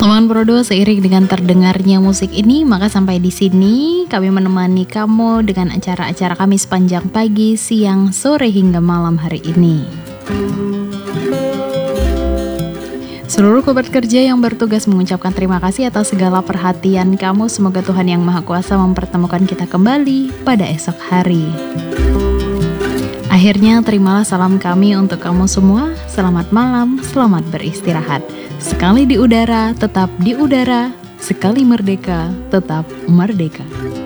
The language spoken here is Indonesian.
Teman Prodo, seiring dengan terdengarnya musik ini, maka sampai di sini kami menemani kamu dengan acara-acara kami sepanjang pagi, siang, sore hingga malam hari ini. Seluruh kerabat kerja yang bertugas mengucapkan terima kasih atas segala perhatian kamu. Semoga Tuhan Yang Maha Kuasa mempertemukan kita kembali pada esok hari. Akhirnya terimalah salam kami untuk kamu semua. Selamat malam, selamat beristirahat. Sekali di udara, tetap di udara. Sekali merdeka, tetap merdeka.